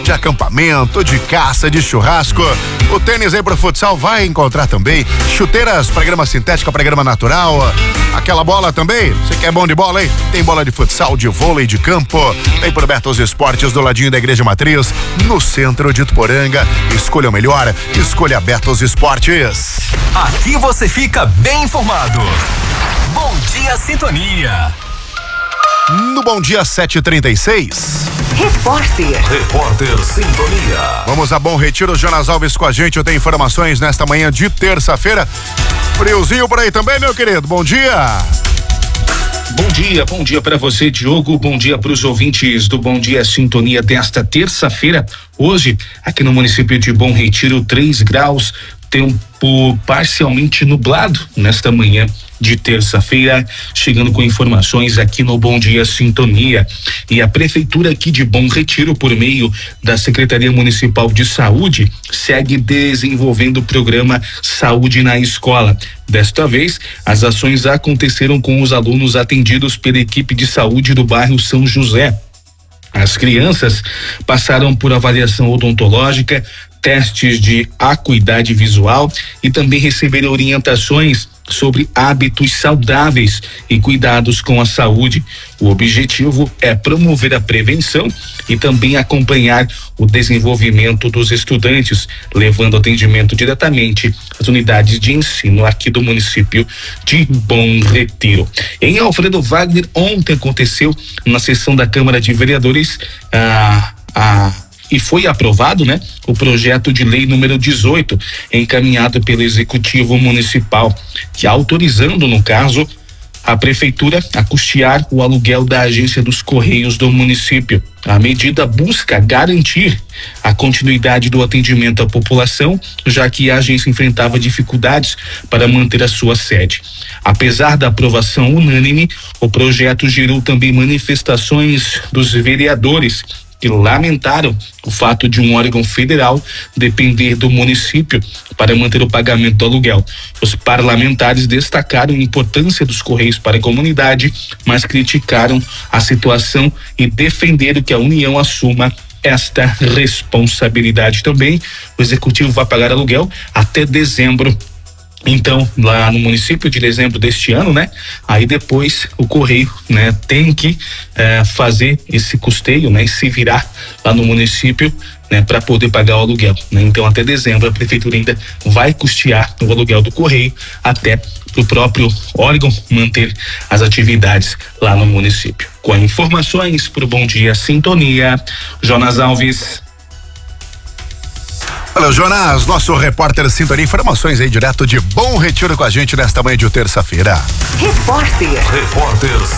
de acampamento, de caça, de churrasco. O tênis aí pro futsal vai encontrar também. Chuteiras pra grama sintética, pra grama natural. Aquela bola também, você que é bom de bola, hein? Tem bola de futsal, de vôlei, de campo. Vem pro Bertos Esportes, do ladinho da Igreja Matriz, no centro de Ituporanga. Escolha o melhor, escolha Bertos Esportes. Aqui você fica bem informado. Bom Dia Sintonia. No Bom Dia 7h36. Repórter Sintonia. Vamos a Bom Retiro, Jonas Alves com a gente. Eu tenho informações nesta manhã de terça-feira. Friozinho por aí também, meu querido. Bom dia. Bom dia para você, Diogo. Bom dia para os ouvintes do Bom Dia Sintonia desta terça-feira. Hoje, aqui no município de Bom Retiro, 3 graus, tempo parcialmente nublado nesta manhã de terça-feira, chegando com informações aqui no Bom Dia Sintonia. E a prefeitura aqui de Bom Retiro, por meio da Secretaria Municipal de Saúde, segue desenvolvendo o programa Saúde na Escola. Desta vez, as ações aconteceram com os alunos atendidos pela equipe de saúde do bairro São José. As crianças passaram por avaliação odontológica, testes de acuidade visual e também receberam orientações sobre hábitos saudáveis e cuidados com a saúde. O objetivo é promover a prevenção e também acompanhar o desenvolvimento dos estudantes, levando atendimento diretamente às unidades de ensino aqui do município de Bom Retiro. Em Alfredo Wagner, ontem aconteceu na sessão da Câmara de Vereadores e foi aprovado, né, o projeto de lei número 18, encaminhado pelo Executivo Municipal, que autorizando, no caso, a prefeitura a custear o aluguel da agência dos Correios do município. A medida busca garantir a continuidade do atendimento à população, já que a agência enfrentava dificuldades para manter a sua sede. Apesar da aprovação unânime, o projeto gerou também manifestações dos vereadores, que lamentaram o fato de um órgão federal depender do município para manter o pagamento do aluguel. Os parlamentares destacaram a importância dos Correios para a comunidade, mas criticaram a situação e defenderam que a União assuma esta responsabilidade também. O Executivo vai pagar aluguel até dezembro. Então, lá no município de dezembro deste ano, né? Aí depois o Correio, né, tem que fazer esse custeio, né? E se virar lá no município, né? Para poder pagar o aluguel, né? Então, até dezembro a prefeitura ainda vai custear o aluguel do Correio até pro próprio órgão manter as atividades lá no município. Com informações pro Bom Dia Sintonia, Jonas Alves. Olha, Jonas, nosso repórter Sintonia, informações aí direto de Bom Retiro com a gente nesta manhã de terça-feira. Repórter